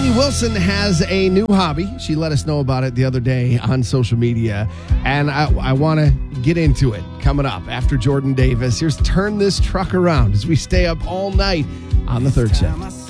Lainey Wilson has a new hobby. She let us know about it the other day on social media, and I want to get into it coming up after Jordan Davis. Here's Turn This Truck Around as we stay up all night on the third shift.